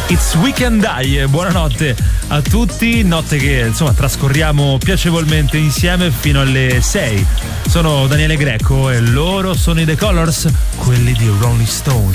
It's Weekend Day, buonanotte a tutti, notte che insomma trascorriamo piacevolmente insieme fino alle 6. Sono Daniele Greco e loro sono i The Colors, quelli di Rolling Stones.